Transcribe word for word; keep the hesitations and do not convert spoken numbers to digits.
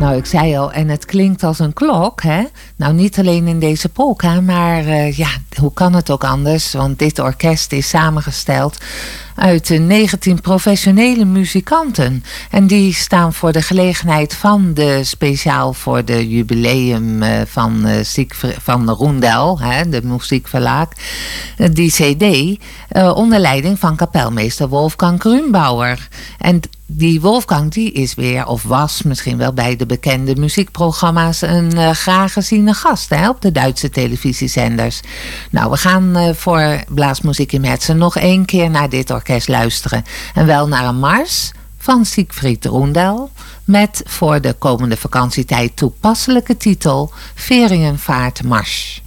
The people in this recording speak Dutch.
Nou, ik zei al, en het klinkt als een klok, hè? Nou, niet alleen in deze polka, maar uh, ja, hoe kan het ook anders? Want dit orkest is samengesteld uit uh, negentien professionele muzikanten. En die staan voor de gelegenheid van de speciaal voor de jubileum uh, van, uh, Siegfried, van Roendel, hè, de muziekverlaag, uh, die C D, uh, onder leiding van kapelmeester Wolfgang Grünbauer. En die Wolfgang die is weer, of was misschien wel bij de bekende muziekprogramma's een uh, graag geziene gast, hè, op de Duitse televisiezenders. Nou, we gaan uh, voor Blaasmuziek in Herzen nog één keer naar dit orkest luisteren. En wel naar een mars van Siegfried Roendel met voor de komende vakantietijd toepasselijke titel Veringenvaartmars.